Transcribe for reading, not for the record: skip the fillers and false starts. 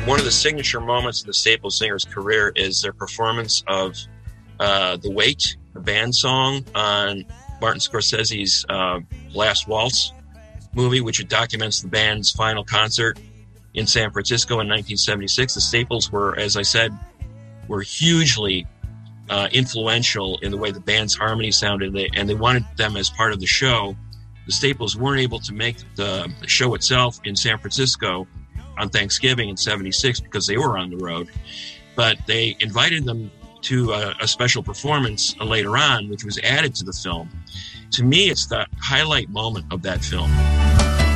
One of the signature moments of the Staples Singers' career is their performance of The Wait, the band song on Martin Scorsese's Last Waltz movie, which documents the band's final concert in San Francisco in 1976. The Staples were, as I said, were hugely influential in the way the band's harmony sounded, and they wanted them as part of the show. The Staples weren't able to make the show itself in San Francisco on Thanksgiving in 76 because they were on the road, but they invited them to a special performance later on, which was added to the film. To me, it's the highlight moment of that film.